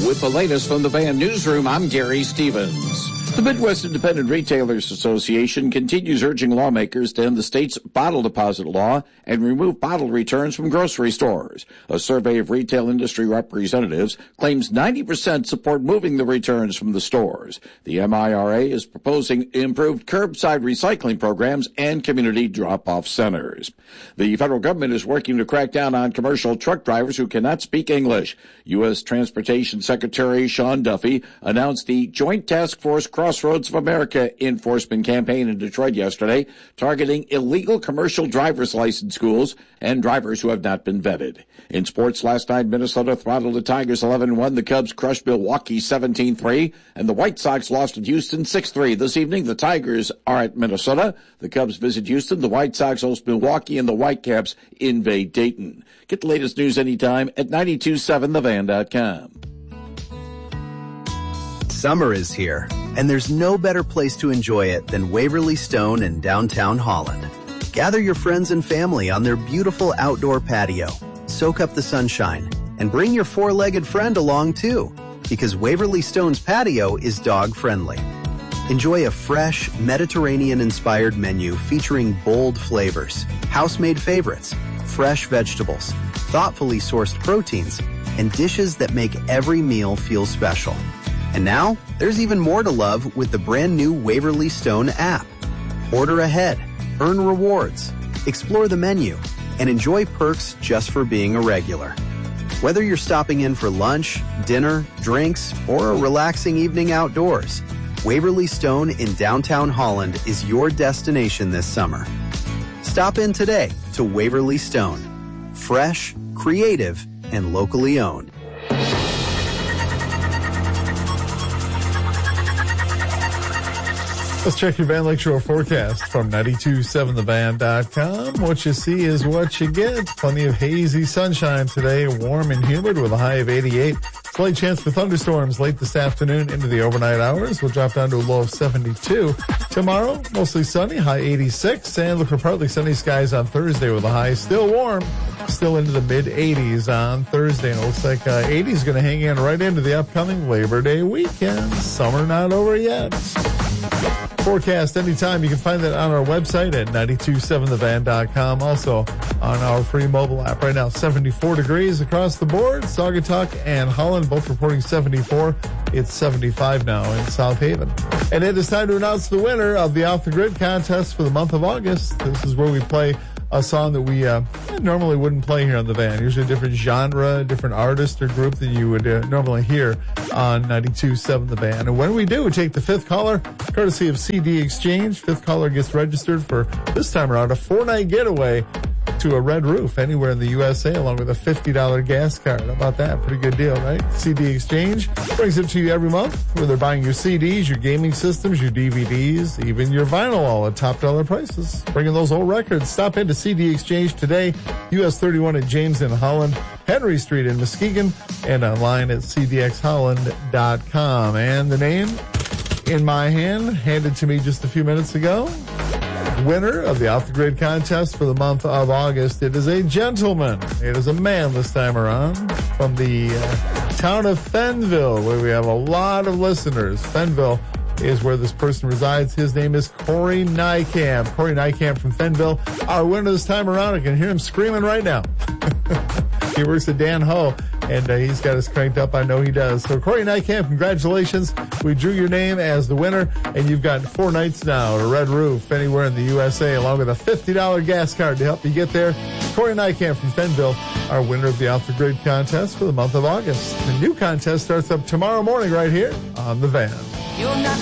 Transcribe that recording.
With the latest from the Van Newsroom, I'm Gary Stevens. The Midwest Independent Retailers Association continues urging lawmakers to end the state's bottle deposit law and remove bottle returns from grocery stores. A survey of retail industry representatives claims 90% support moving the returns from the stores. The MIRA is proposing improved curbside recycling programs and community drop-off centers. The federal government is working to crack down on commercial truck drivers who cannot speak English. U.S. Transportation Secretary Sean Duffy announced the Joint Task Force Crossroads of America enforcement campaign in Detroit yesterday, targeting illegal commercial driver's license schools and drivers who have not been vetted. In sports last night, Minnesota throttled the Tigers 11-1. The Cubs crushed Milwaukee 17-3, and the White Sox lost at Houston 6-3. This evening, the Tigers are at Minnesota. The Cubs visit Houston. The White Sox host Milwaukee, and the Whitecaps invade Dayton. Get the latest news anytime at 927thevan.com. Summer is here, and there's no better place to enjoy it than Waverly Stone in downtown Holland. Gather your friends and family on their beautiful outdoor patio, soak up the sunshine, and bring your four-legged friend along too, because Waverly Stone's patio is dog-friendly. Enjoy a fresh, Mediterranean-inspired menu featuring bold flavors, house-made favorites, fresh vegetables, thoughtfully sourced proteins, and dishes that make every meal feel special. And now, there's even more to love with the brand new Waverly Stone app. Order ahead, earn rewards, explore the menu, and enjoy perks just for being a regular. Whether you're stopping in for lunch, dinner, drinks, or a relaxing evening outdoors, Waverly Stone in downtown Holland is your destination this summer. Stop in today to Waverly Stone. Fresh, creative, and locally owned. Let's check your Van Lakeshore forecast from 927thevan.com. What you see is what you get. Plenty of hazy sunshine today, warm and humid with a high of 88. Slight chance for thunderstorms late this afternoon into the overnight hours. We'll drop down to a low of 72. Tomorrow, mostly sunny, high 86. And look for partly sunny skies on Thursday with a high still warm, still into the mid-80s on Thursday. And it looks like 80 is going to hang in right into the upcoming Labor Day weekend. Summer not over yet. Forecast anytime. You can find that on our website at 927thevan.com. Also on our free mobile app right now. 74 degrees across the board. Saugatuck and Holland both reporting 74. It's 75 now in South Haven. And it is time to announce the winner of the Off the Grid contest for the month of August. This is where we play a song that we normally wouldn't play here on the Van. Usually a different genre, different artist or group than you would normally hear on 92.7 The Van. And when we do, we take the fifth caller, courtesy of CD Exchange. Fifth caller gets registered for, this time around, a 4-night getaway to a Red Roof anywhere in the USA, along with a $50 gas card. How about that? Pretty good deal, right? CD Exchange brings it to you every month, where they're buying your CDs, your gaming systems, your DVDs, even your vinyl, all at top dollar prices. Bringing those old records. Stop into CD Exchange today, US 31 at James in Holland, Henry Street in Muskegon, and online at cdxholland.com. And the name in my hand, handed to me just a few minutes ago, winner of the Off the Grid contest for the month of August. It is a gentleman. It is a man this time around from the town of Fenville, where we have a lot of listeners. Fenville is where this person resides. His name is Corey Nykamp. Corey Nykamp from Fenville. Our winner this time around. I can hear him screaming right now. He works at Dan Ho, and he's got us cranked up. I know he does. So Corey Nykamp, congratulations. We drew your name as the winner, and you've got 4 nights now to Red Roof anywhere in the USA, along with a $50 gas card to help you get there. Corey Nykamp from Fenville, our winner of the Off the Grid contest for the month of August. The new contest starts up tomorrow morning right here on The Van.